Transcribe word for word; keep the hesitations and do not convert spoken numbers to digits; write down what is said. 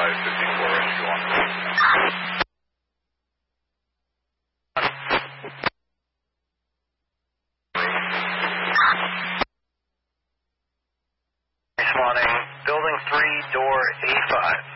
five fifty-four, rescue one. This morning, building three, door A five.